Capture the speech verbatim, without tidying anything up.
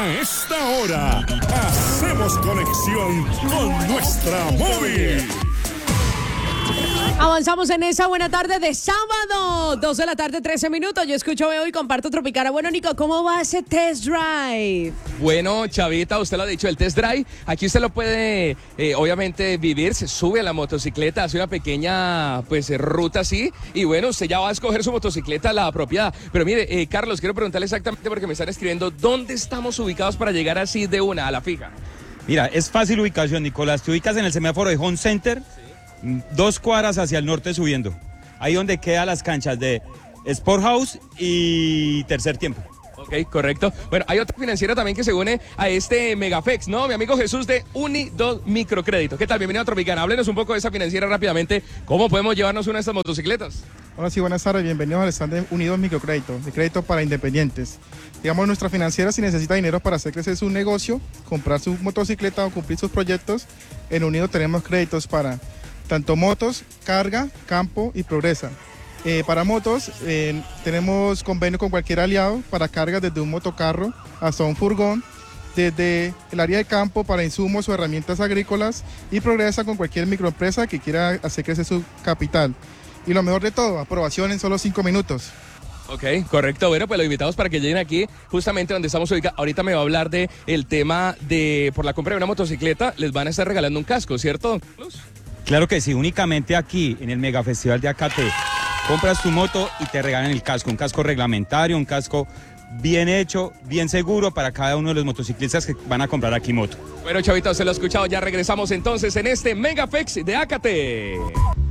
A esta hora, hacemos conexión con nuestra móvil. Avanzamos en esa buena tarde de sábado, dos de la tarde, trece minutos. Yo escucho, veo y comparto Tropicana. Bueno, Nico, ¿cómo va ese test drive? Bueno, Chavita, usted lo ha dicho, el test drive, aquí usted lo puede, eh, obviamente, vivir, se sube a la motocicleta, hace una pequeña, pues, ruta así, y bueno, usted ya va a escoger su motocicleta, la apropiada. Pero mire, eh, Carlos, quiero preguntarle exactamente, porque me están escribiendo, ¿dónde estamos ubicados para llegar así de una a la fija? Mira, es fácil ubicación, Nicolás, te ubicas en el semáforo de Home Center, sí. Dos cuadras hacia el norte subiendo, ahí donde quedan las canchas de Sport House y Tercer Tiempo. Ok, correcto. Bueno, hay otra financiera también que se une a este Megafex, ¿no? Mi amigo Jesús de Unidos Microcrédito. ¿Qué tal? Bienvenido a Tropicana. Háblenos un poco de esa financiera rápidamente. ¿Cómo podemos llevarnos una de estas motocicletas? Hola, sí, buenas tardes. Bienvenidos al stand de Unidos Microcrédito, de crédito para independientes. Digamos, nuestra financiera, si necesita dinero para hacer crecer su negocio, comprar su motocicleta o cumplir sus proyectos, en Unidos tenemos créditos para tanto motos, carga, campo y progresa. Eh, para motos, eh, tenemos convenio con cualquier aliado para cargas desde un motocarro hasta un furgón, desde el área de campo para insumos o herramientas agrícolas, y progresa con cualquier microempresa que quiera hacer crecer su capital. Y lo mejor de todo, aprobación en solo cinco minutos. Ok, correcto. Bueno, pues los invitamos para que lleguen aquí, justamente donde estamos ubicados. Ahorita me va a hablar de el tema de, por la compra de una motocicleta, les van a estar regalando un casco, ¿cierto, don Carlos? Claro que sí, únicamente aquí, en el Mega Festival de Acate. Compras tu moto y te regalan el casco, un casco reglamentario, un casco bien hecho, bien seguro para cada uno de los motociclistas que van a comprar aquí moto. Bueno, Chavito, se lo ha escuchado, ya regresamos entonces en este Megafex de Acate.